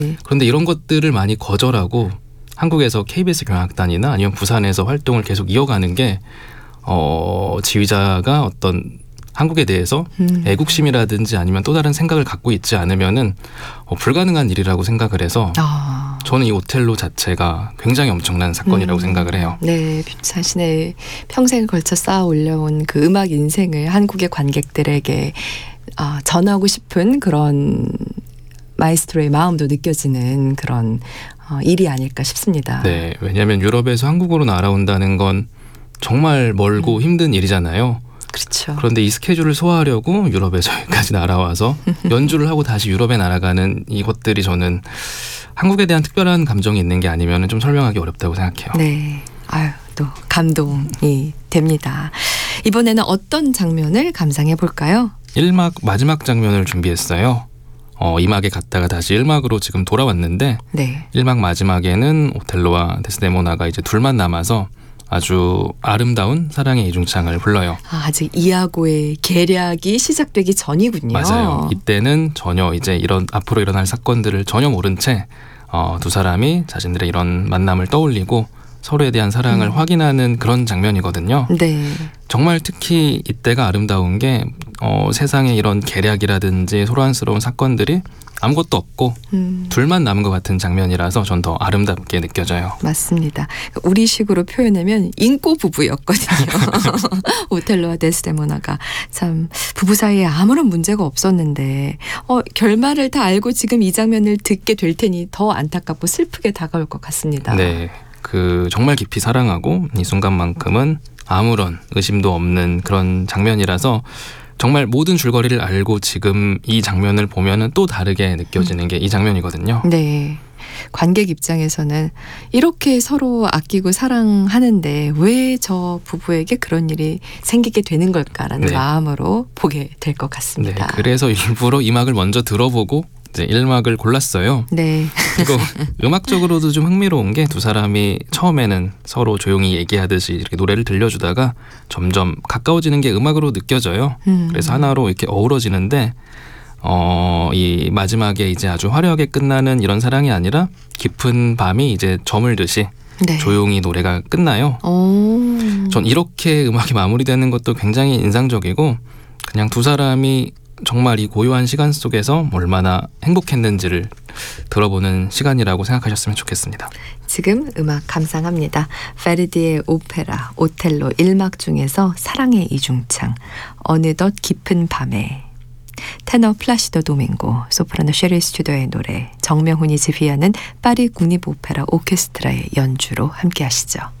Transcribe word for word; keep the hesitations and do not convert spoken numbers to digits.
그런데 이런 것들을 많이 거절하고 한국에서 케이비에스 경영악단이나 아니면 부산에서 활동을 계속 이어가는 게 어, 지휘자가 어떤 한국에 대해서 음. 애국심이라든지 아니면 또 다른 생각을 갖고 있지 않으면은 어, 불가능한 일이라고 생각을 해서 아. 저는 이 오텔로 자체가 굉장히 엄청난 사건이라고 음. 생각을 해요. 네, 자신의 평생을 걸쳐 쌓아 올려온 그 음악 인생을 한국의 관객들에게 아, 전하고 싶은 그런 마이스트로의 마음도 느껴지는 그런 어, 일이 아닐까 싶습니다. 네, 왜냐하면 유럽에서 한국으로 날아온다는 건 정말 멀고 음. 힘든 일이잖아요. 그렇죠. 그런데 이 스케줄을 소화하려고 유럽에서 여기까지 날아와서 연주를 하고 다시 유럽에 날아가는 이것들이 저는 한국에 대한 특별한 감정이 있는 게 아니면 좀 설명하기 어렵다고 생각해요. 네, 아유 또 감동이 됩니다. 이번에는 어떤 장면을 감상해 볼까요? 일 막 마지막 장면을 준비했어요. 어, 이 막에 갔다가 다시 일 막으로 지금 돌아왔는데 네. 일 막 마지막에는 오텔로와 데스데모나가 이제 둘만 남아서 아주 아름다운 사랑의 이중창을 불러요. 아, 아직 이아고의 계략이 시작되기 전이군요. 맞아요. 이때는 전혀 이제 이런 앞으로 일어날 사건들을 전혀 모른 채 어, 두 사람이 자신들의 이런 만남을 떠올리고 서로에 대한 사랑을 음. 확인하는 그런 장면이거든요. 네. 정말 특히 이때가 아름다운 게 어, 세상에 이런 계략이라든지 소란스러운 사건들이 아무것도 없고 음. 둘만 남은 것 같은 장면이라서 전 더 아름답게 느껴져요. 맞습니다. 우리식으로 표현하면 인꼬 부부였거든요. 오텔로와 데스데모나가 참 부부 사이에 아무런 문제가 없었는데 어, 결말을 다 알고 지금 이 장면을 듣게 될 테니 더 안타깝고 슬프게 다가올 것 같습니다. 네, 그 정말 깊이 사랑하고 이 순간만큼은 아무런 의심도 없는 그런 장면이라서 정말 모든 줄거리를 알고 지금 이 장면을 보면은 또 다르게 느껴지는 게 이 장면이거든요. 네. 관객 입장에서는 이렇게 서로 아끼고 사랑하는데 왜 저 부부에게 그런 일이 생기게 되는 걸까라는 네. 마음으로 보게 될 것 같습니다. 네. 그래서 일부러 이 막을 먼저 들어보고 이제 일 막을 골랐어요. 네. 이거 음악적으로도 좀 흥미로운 게 두 사람이 처음에는 서로 조용히 얘기하듯이 이렇게 노래를 들려주다가 점점 가까워지는 게 음악으로 느껴져요. 음. 그래서 하나로 이렇게 어우러지는데 어, 이 마지막에 이제 아주 화려하게 끝나는 이런 사랑이 아니라 깊은 밤이 이제 저물듯이 네. 조용히 노래가 끝나요. 오. 전 이렇게 음악이 마무리되는 것도 굉장히 인상적이고 그냥 두 사람이 정말 이 고요한 시간 속에서 얼마나 행복했는지를 들어보는 시간이라고 생각하셨으면 좋겠습니다. 지금 음악 감상합니다. 베르디의 오페라 오텔로 일 막 중에서 사랑의 이중창 어느덧 깊은 밤에 테너 플라시도 도밍고 소프라노 셰리 스튜디오의 노래 정명훈이 지휘하는 파리 국립오페라 오케스트라의 연주로 함께 하시죠.